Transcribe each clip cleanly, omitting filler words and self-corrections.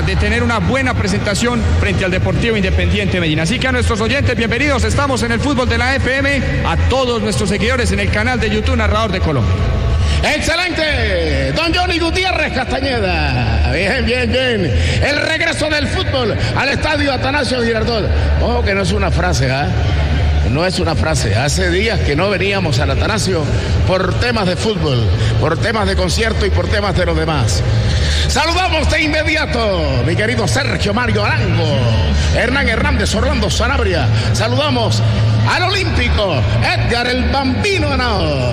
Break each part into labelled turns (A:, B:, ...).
A: de tener una buena presentación frente al Deportivo Independiente Medellín. Así que a nuestros oyentes, bienvenidos, estamos en el fútbol de la FM, a todos nuestros seguidores en el canal de YouTube Narrador de Colombia.
B: ¡Excelente! Don Johnny Gutiérrez Castañeda. Bien. El regreso del fútbol al estadio Atanasio Girardot. Ojo que no es una frase, No es una frase. Hace días que no veníamos al Atanasio por temas de fútbol, por temas de concierto y por temas de lo demás. Saludamos de inmediato, mi querido Sergio Mario Arango, Hernán Hernández, Orlando Sanabria. Saludamos al olímpico Edgar el Bambino Henao.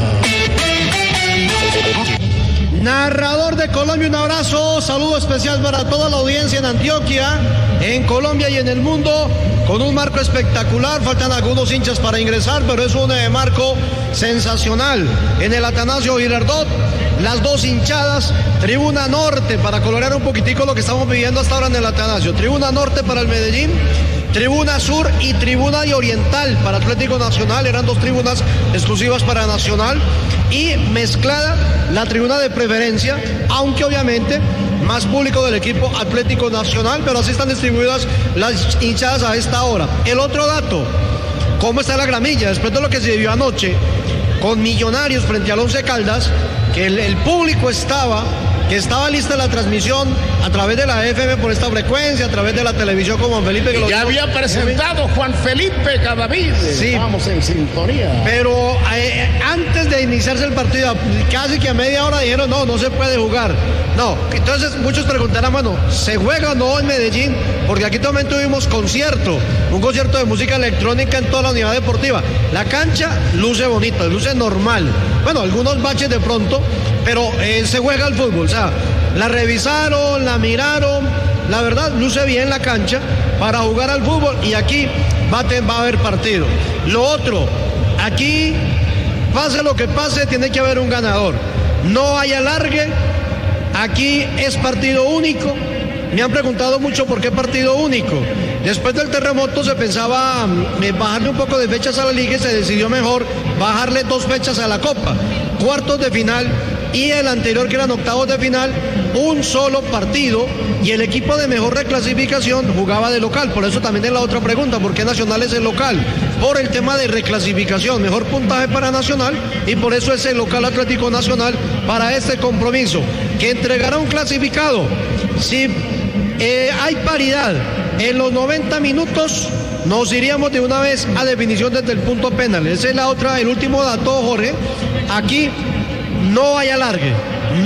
C: Narrador de Colombia, un abrazo, saludo especial para toda la audiencia en Antioquia, en Colombia y en el mundo, con un marco espectacular. Faltan algunos hinchas para ingresar, pero es un marco sensacional en el Atanasio Girardot. Las dos hinchadas, tribuna norte, para colorear un poquitico lo que estamos viviendo hasta ahora en el Atanasio. Tribuna norte para el Medellín, tribuna sur y tribuna y oriental para Atlético Nacional. Eran dos tribunas exclusivas para Nacional. Y mezclada la tribuna de preferencia, aunque obviamente más público del equipo Atlético Nacional, pero así están distribuidas las hinchadas a esta hora. El otro dato, ¿cómo está la gramilla? Después de lo que se vivió anoche con Millonarios frente al Once Caldas, que el público estaba lista la transmisión a través de la FM por esta frecuencia, a través de la televisión con Juan Felipe.
B: Que ya había presentado Juan Felipe Cadavid.
C: Sí.
B: Vamos en sintonía.
C: Pero antes de iniciarse el partido, casi que a media hora dijeron, no se puede jugar. No, entonces muchos preguntarán, bueno, ¿se juega o no en Medellín? Porque aquí también tuvimos un concierto de música electrónica en toda la unidad deportiva. La cancha luce bonita, luce normal. Bueno, algunos baches de pronto, pero se juega el fútbol, o sea, la revisaron, la miraron, la verdad luce bien la cancha para jugar al fútbol y aquí va a haber partido. Lo otro, aquí pase lo que pase, tiene que haber un ganador. No hay alargue, aquí es partido único. Me han preguntado mucho por qué partido único. Después del terremoto se pensaba bajarle un poco de fechas a la liga y se decidió mejor bajarle 2 fechas a la Copa. Cuartos de final y el anterior, que eran octavos de final, un solo partido, y el equipo de mejor reclasificación jugaba de local. Por eso también es la otra pregunta, ¿por qué Nacional es el local? Por el tema de reclasificación, mejor puntaje para Nacional, y por eso es el local Atlético Nacional para este compromiso, que entregará un clasificado. Si hay paridad en los 90 minutos, nos iríamos de una vez a definición desde el punto penal. Esa es el último dato, Jorge. Aquí no hay alargue,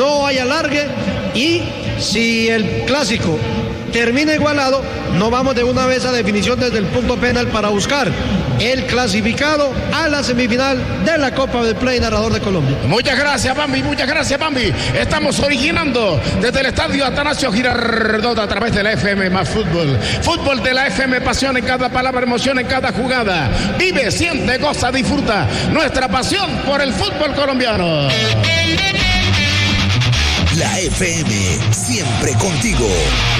C: y si el clásico termina igualado, nos vamos de una vez a definición desde el punto penal para buscar el clasificado a la semifinal de la Copa del Play. Narrador de Colombia.
B: Muchas gracias, Bambi. Estamos originando desde el estadio Atanasio Girardot a través de la FM más fútbol. Fútbol de la FM, pasión en cada palabra, emoción en cada jugada. Vive, siente, goza, disfruta nuestra pasión por el fútbol colombiano.
D: La FM, siempre contigo.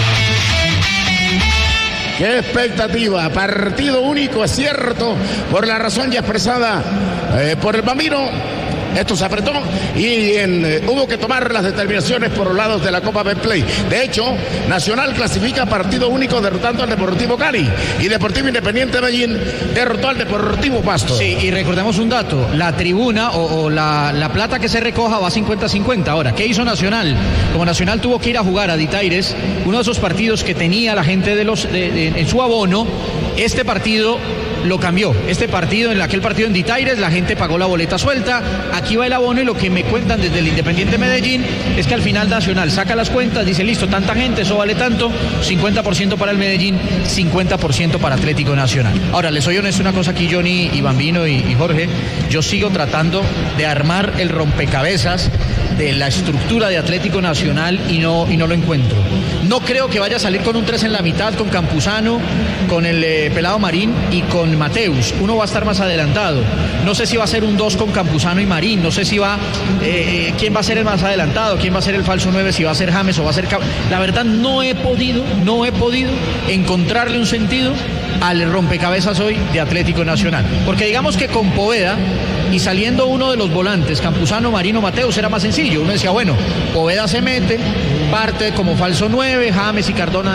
B: ¡Qué expectativa! Partido único, es cierto, por la razón ya expresada por el Bambino. Esto se apretó y hubo que tomar las determinaciones por los lados de la Copa Betplay. De hecho, Nacional clasifica partido único derrotando al Deportivo Cali, y Deportivo Independiente Medellín derrotó al Deportivo Pasto.
E: Sí, y recordemos un dato, la tribuna o la plata que se recoja va 50-50. Ahora, ¿qué hizo Nacional? Como Nacional tuvo que ir a jugar a Ditaires, uno de esos partidos que tenía la gente en su abono, este partido lo cambió. En aquel partido en Ditaires, la gente pagó la boleta suelta. Aquí va el abono, y lo que me cuentan desde el Independiente Medellín es que al final Nacional saca las cuentas, dice listo, tanta gente, eso vale tanto, 50% para el Medellín, 50% para Atlético Nacional. Ahora, les soy honesto una cosa aquí, Johnny y Bambino y Jorge, yo sigo tratando de armar el rompecabezas de la estructura de Atlético Nacional y no lo encuentro. No creo que vaya a salir con un 3 en la mitad, con Campuzano, con el Pelado Marín y con Mateus. Uno va a estar más adelantado. No sé si va a ser un 2 con Campuzano y Marín. No sé si quién va a ser el más adelantado, quién va a ser el falso 9, si va a ser James o va a ser... La verdad no he podido encontrarle un sentido al rompecabezas hoy de Atlético Nacional. Porque digamos que con Poveda y saliendo uno de los volantes, Campuzano, Marino, Mateus, era más sencillo. Uno decía, bueno, Poveda se mete, parte como falso 9, James y Cardona